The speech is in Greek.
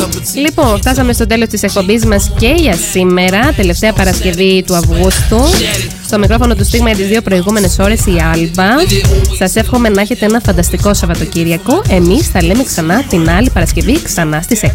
Λοιπόν, φτάσαμε στο τέλος της εκπομπής μας και για σήμερα, τελευταία Παρασκευή του Αυγούστου. Στο μικρόφωνο του Στίγμα τις 2 προηγούμενες ώρες η Άλμπα. Σας εύχομαι να έχετε ένα φανταστικό Σαββατοκύριακο. Εμείς θα λέμε ξανά την άλλη Παρασκευή, ξανά στις 6.